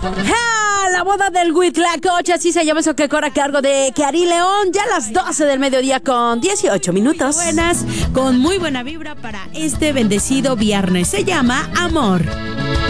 ¡Ja! La boda del Huitlacoche, así se llama eso que corre a cargo de Cari León, ya a las 12 del mediodía con 18 minutos. Buenas, con muy buena vibra para este bendecido viernes. Se llama Amor.